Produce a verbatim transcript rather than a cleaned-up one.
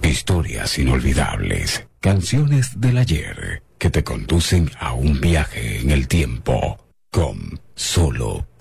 Historias inolvidables, canciones del ayer que te conducen a un viaje en el tiempo con Solo